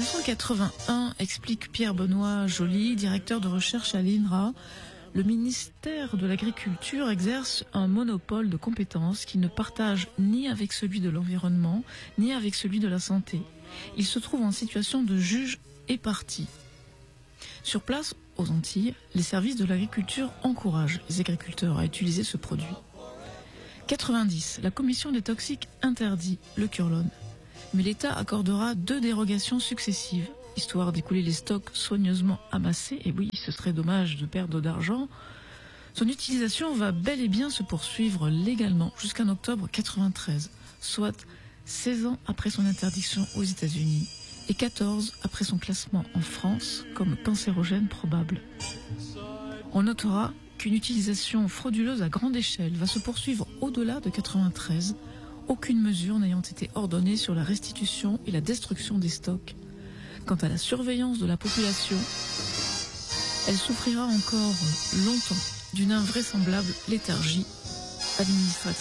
1981, explique Pierre-Benoît Joly, directeur de recherche à l'INRA, le ministère de l'Agriculture exerce un monopole de compétences qu'il ne partage ni avec celui de l'environnement, ni avec celui de la santé. Il se trouve en situation de juge et partie. Sur place, aux Antilles, les services de l'agriculture encouragent les agriculteurs à utiliser ce produit. 90, la commission des toxiques interdit le curlone. Mais l'État accordera 2 dérogations successives, histoire d'écouler les stocks soigneusement amassés, et oui, ce serait dommage de perdre d'argent. Son utilisation va bel et bien se poursuivre légalement jusqu'en octobre 93, soit 16 ans après son interdiction aux États-Unis et 14 après son classement en France comme cancérogène probable. On notera qu'une utilisation frauduleuse à grande échelle va se poursuivre au-delà de 93, aucune mesure n'ayant été ordonnée sur la restitution et la destruction des stocks. Quant à la surveillance de la population, elle souffrira encore longtemps d'une invraisemblable léthargie administrative.